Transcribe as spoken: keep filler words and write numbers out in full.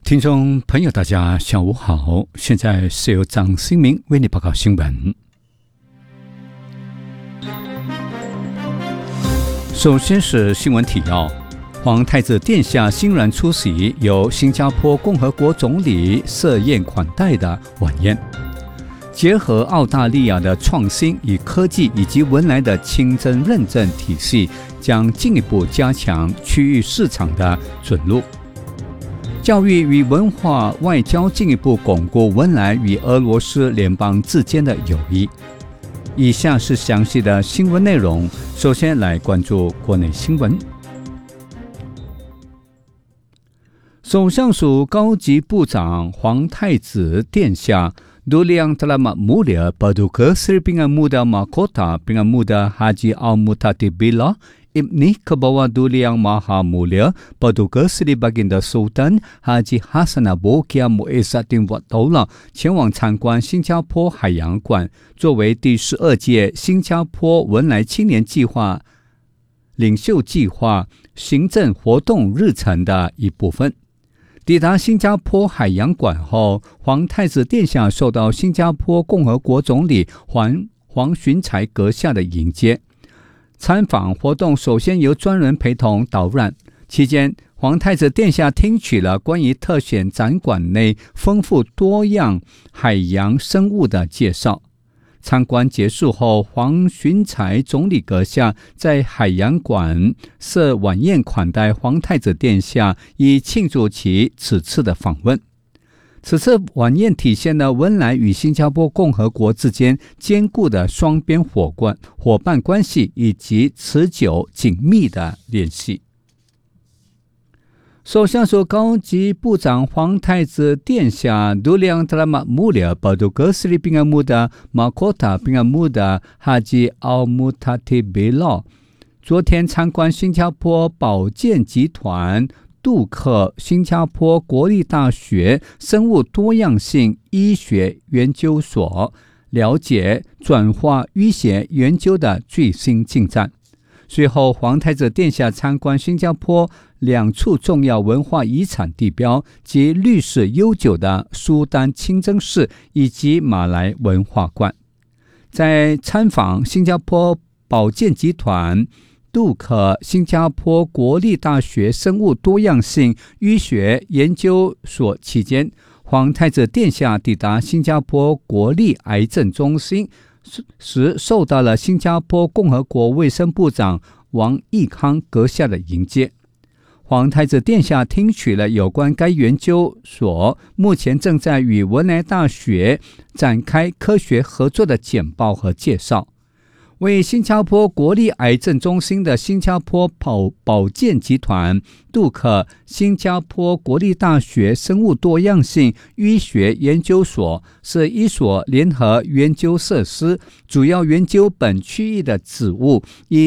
听众朋友大家下午好，现在是由张新明为你报告新闻。首先是新闻提要，皇太子殿下欣然出席由新加坡共和国总理设宴款待的晚宴，结合澳大利亚的创新与科技以及文莱的清真认证体系，将进一步加强区域市场的准入。教育与文化外交进一步巩固文莱与俄罗斯联邦之间的友谊。以下是详细的新闻内容，首先来关注国内新闻。首相署高级部长皇太子殿下Duli Yang telah makmur Paduka Seri Pinggan Muda Mahkota Pinggan Muda Haji Al-Muhtadi Billah Ibni Kebawah Duli Yang Maha Mulia Paduka Seri Baginda Sultan Haji Hassanal Bolkiah Muizzaddin Wad Daulah 前往参观新加坡海洋馆，作为第十二届新加坡文莱青年计划领袖计划行政活动日程的一部分。抵达新加坡海洋馆后，皇太子殿下受到新加坡共和国总理黄黄循财阁下的迎接。参访活动首先由专人陪同导览，期间皇太子殿下听取了关于特选展馆内丰富多样海洋生物的介绍。参观结束后，黄循财总理阁下在海洋馆设晚宴款待皇太子殿下，以庆祝其此次的访问。此次晚宴体现了文莱与新加坡共和国之间坚固的双边伙伴伙伴关系以及持久紧密的联系。首相署高级部长皇太子殿下 Duli Yang telah makmur Paduka Seri Pinggan Muda Mahkota Pinggan Muda Haji Al-Muhtadi Billah 昨天参观新加坡保健集团杜克新加坡国立大学生物多样性医学研究所，了解转化医学研究的最新进展。随后，皇太子殿下参观新加坡两处重要文化遗产地标及历史悠久的苏丹清真寺以及马来文化馆。在参访新加坡保健集团杜克新加坡国立大学生物多样性医学研究所期间，皇太子殿下抵达新加坡国立癌症中心时，受到了新加坡共和国卫生部长王义康阁下的迎接。皇太子殿下听取了有关该研究所目前正在与文莱大学展开科学合作的简报和介绍。为新加坡国立癌症中心的新加坡 保, 保健集团杜克新加坡国立大学生物多样性医学研究所是一所联合研究设施，主要研究本区域的植物以